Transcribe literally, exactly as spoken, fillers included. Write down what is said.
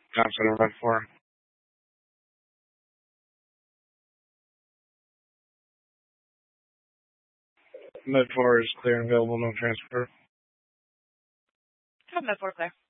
Johnson and Red four. Med four is clear and available, no transfer. Have Med four clear.